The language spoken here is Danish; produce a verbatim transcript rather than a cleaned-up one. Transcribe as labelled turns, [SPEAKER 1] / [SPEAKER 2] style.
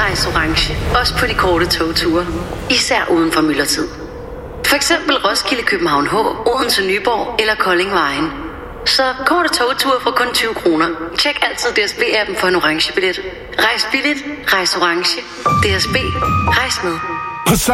[SPEAKER 1] Rejs Orange. Også på de korte togture. Især uden for myldretid. For eksempel Roskilde, København H, Odense, Nyborg eller Kolding Vejen. Så korte togture for kun tyve kroner. Tjek altid D S B-appen for en orange billet. Rejs billigt, rejs orange. D S B, rejs med.